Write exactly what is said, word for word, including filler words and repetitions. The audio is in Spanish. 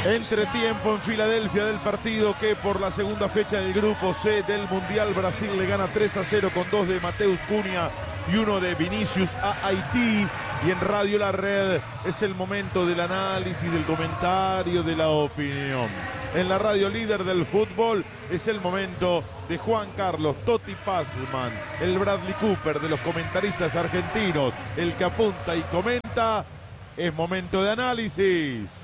Entretiempo en Filadelfia del partido que por la segunda fecha del grupo C del Mundial Brasil le gana tres a cero con dos de Mateus Cunha y uno de Vinicius a Haití. Y en Radio La Red es el momento del análisis, del comentario, de la opinión. En la radio líder del fútbol es el momento de Juan Carlos Totti Pazman, el Bradley Cooper de los comentaristas argentinos, el que apunta y comenta. Es momento de análisis.